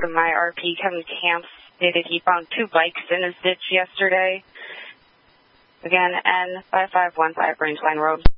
to my RP, Kevin Camps, stated he found 2 bikes in his ditch yesterday. Again, N5515 Rangeline Road.